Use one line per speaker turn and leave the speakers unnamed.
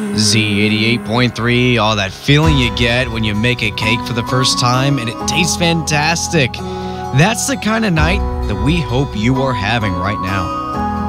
Z88.3, all that feeling you get when you make a cake for the first time and it tastes fantastic. That's the kind of night that we hope you are having right now.